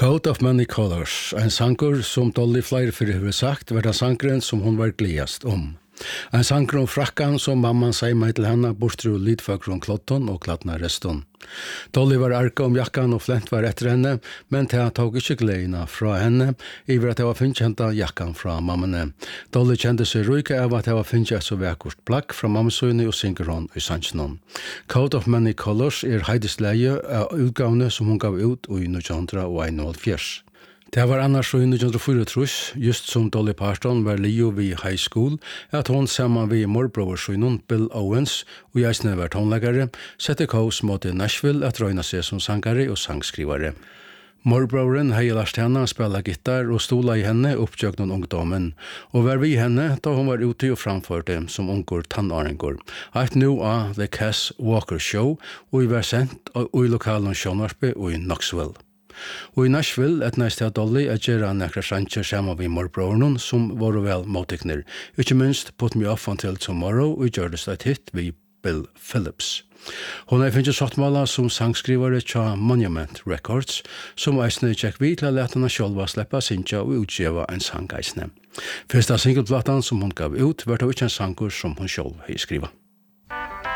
Coat of Many Colors, en sanger som Dolly flere fyrir hefur sagt, var det sangren som hon var gledast om. En sanger om frakkan som mamman sier meg til henne, bortru lidfagron klotton og klatna reston. Dolly var arka om jakkan og flent var etter henne, men det tog ikke gledina fra henne, iver at det var finnkjenta jakkan fra mammene. Dolly kjente seg ryke av at det var finnkjent så vekkort plagg fra mammasøyne og synger hon i sannsjonen. Coat of Many Colors heidesleie av utgavene som hun gav ut i 1971. Det var annars i 1934, just som Dolly Parton var lio vid high school, at hon sammen vid morbroversynen Bill Owens, og jeg var tonleggare, sette kaos mot Nashville at røyna seg som sangare og sangskrivare. Morbroveren hei lært henne spela gitar og stola i henne oppgjøgnen ungdommen, og var vi henne da hun var ute og framførte som unger tannåringer. Eit nu av The Cass Walker Show, og vi var sendt i lokalen Sjønvarspe og i Knoxville. Og i Nashville etnæst til Dolly at gjøre nekra sanger sammen med morbroveren som var vel motikner. Ikke minst Put Me Off Until Tomorrow og gjør det et hit ved Bill Phillips. Hon finnes sottmala som sangskrivare tja Monument Records, som eisne tjekk vi til å lete henne sjølva sleppa sinja og utgjeva en sang eisne. Første singleplatan som hon gav ut var det ikke en sanger som hon sjølv hei skriva.